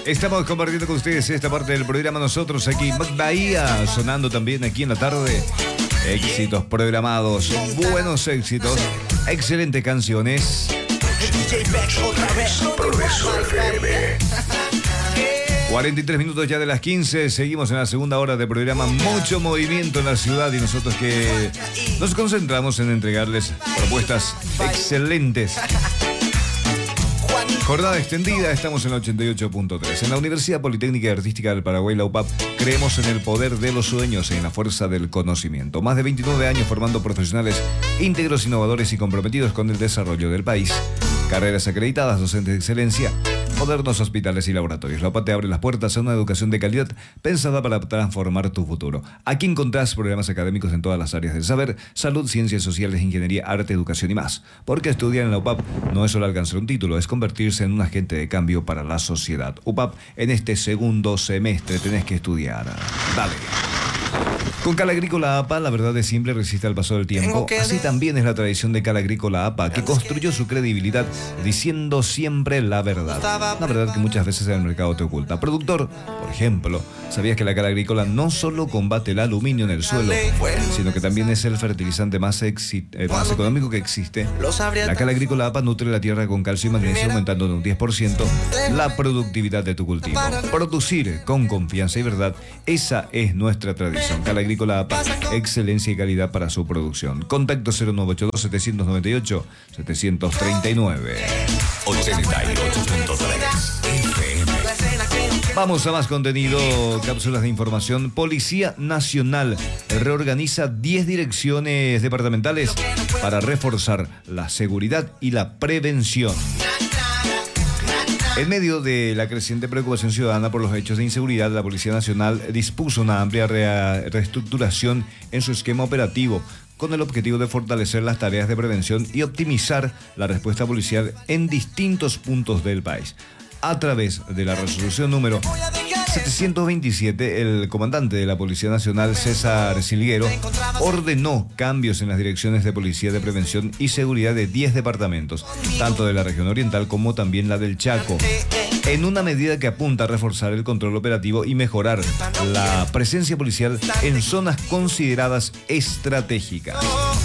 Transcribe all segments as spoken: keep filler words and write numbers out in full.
Estamos compartiendo con ustedes esta parte del programa. Nosotros aquí, Mac Bahía, sonando también aquí en la tarde. Éxitos programados, buenos éxitos, excelentes canciones. Progreso F M. cuarenta y tres minutos ya de las quince. Seguimos en la segunda hora del programa. Mucho movimiento en la ciudad y nosotros que nos concentramos en entregarles propuestas excelentes. Jornada extendida, estamos en la ochenta y ocho punto tres. En la Universidad Politécnica y Artística del Paraguay, la U P A P, creemos en el poder de los sueños y en la fuerza del conocimiento. Más de veintinueve años formando profesionales íntegros, innovadores y comprometidos con el desarrollo del país. Carreras acreditadas, docentes de excelencia, modernos hospitales y laboratorios. La U P A P te abre las puertas a una educación de calidad pensada para transformar tu futuro. Aquí encontrás programas académicos en todas las áreas del saber: salud, ciencias sociales, ingeniería, arte, educación y más. Porque estudiar en la U P A P no es solo alcanzar un título, es convertirse en un agente de cambio para la sociedad. U P A P, en este segundo semestre tenés que estudiar. Dale. Con Cal Agrícola A P A, la verdad es simple, resiste al paso del tiempo. Así también es la tradición de Cal Agrícola A P A, que construyó su credibilidad diciendo siempre la verdad. La verdad que muchas veces el mercado te oculta. Productor, por ejemplo, ¿sabías que la Cal Agrícola no solo combate el aluminio en el suelo, sino que también es el fertilizante más, eh, más económico que existe? La Cal Agrícola A P A nutre la tierra con calcio y magnesio, aumentando en un diez por ciento la productividad de tu cultivo. Producir con confianza y verdad, esa es nuestra tradición. Cal Agrícola A P A, excelencia y calidad para su producción. Contacto cero nueve ocho dos, siete nueve ocho, siete tres nueve. ochenta y ocho punto tres F M. Vamos a más contenido, cápsulas de información. Policía Nacional reorganiza diez direcciones departamentales para reforzar la seguridad y la prevención. En medio de la creciente preocupación ciudadana por los hechos de inseguridad, la Policía Nacional dispuso una amplia re- reestructuración en su esquema operativo, con el objetivo de fortalecer las tareas de prevención y optimizar la respuesta policial en distintos puntos del país. A través de la resolución número setecientos veintisiete, el comandante de la Policía Nacional, César Silguero, ordenó cambios en las direcciones de Policía de Prevención y Seguridad de diez departamentos, tanto de la región oriental como también la del Chaco, en una medida que apunta a reforzar el control operativo y mejorar la presencia policial en zonas consideradas estratégicas.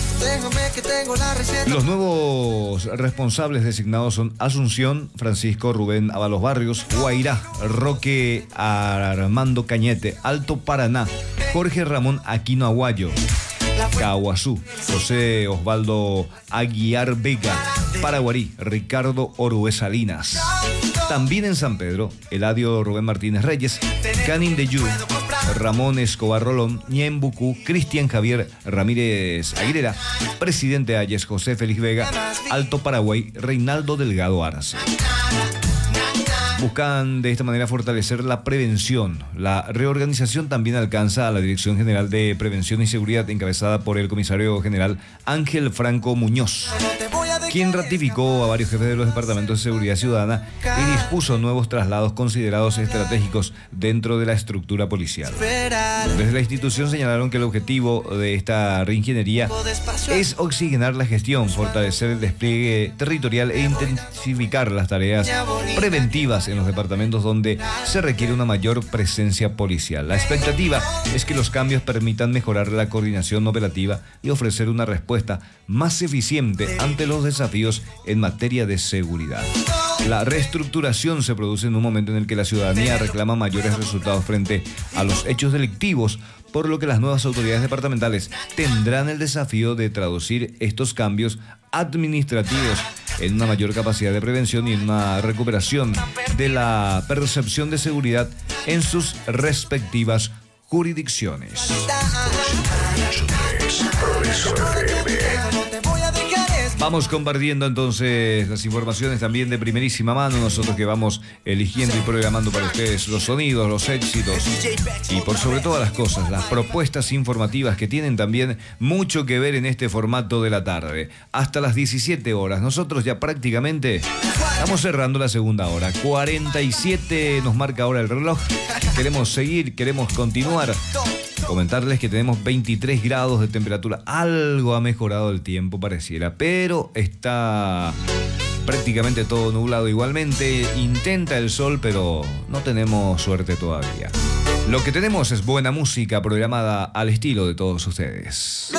Los nuevos responsables designados son Asunción, Francisco Rubén Ábalos Barrios; Guairá, Roque Armando Cañete; Alto Paraná, Jorge Ramón Aquino Aguayo; Caguazú, José Osvaldo Aguiar Vega; Paraguarí, Ricardo Orué Salinas. También en San Pedro, Eladio Rubén Martínez Reyes; Canindeyú, Ramón Escobar Rolón; Ñembucú, Cristian Javier Ramírez Aguilera; Presidente Ayes, José Félix Vega; Alto Paraguay, Reinaldo Delgado Arce. Buscan de esta manera fortalecer la prevención. La reorganización también alcanza a la Dirección General de Prevención y Seguridad, encabezada por el comisario general Ángel Franco Muñoz, quien ratificó a varios jefes de los departamentos de seguridad ciudadana y dispuso nuevos traslados considerados estratégicos dentro de la estructura policial. Desde la institución señalaron que el objetivo de esta reingeniería es oxigenar la gestión, fortalecer el despliegue territorial e intensificar las tareas preventivas en los departamentos donde se requiere una mayor presencia policial. La expectativa es que los cambios permitan mejorar la coordinación operativa y ofrecer una respuesta más eficiente ante los desafíos en materia de seguridad. La reestructuración se produce en un momento en el que la ciudadanía reclama mayores resultados frente a los hechos delictivos, por lo que las nuevas autoridades departamentales tendrán el desafío de traducir estos cambios administrativos en una mayor capacidad de prevención y en una recuperación de la percepción de seguridad en sus respectivas jurisdicciones. Progreso F M. Vamos compartiendo entonces las informaciones también de primerísima mano, nosotros que vamos eligiendo y programando para ustedes los sonidos, los éxitos y por sobre todas las cosas, las propuestas informativas que tienen también mucho que ver en este formato de la tarde. Hasta las diecisiete horas, nosotros ya prácticamente estamos cerrando la segunda hora. cuarenta y siete nos marca ahora el reloj. Queremos seguir, queremos continuar. Comentarles que tenemos veintitrés grados de temperatura. Algo ha mejorado el tiempo, pareciera, pero está prácticamente todo nublado igualmente. Intenta el sol, pero no tenemos suerte todavía. Lo que tenemos es buena música programada al estilo de todos ustedes.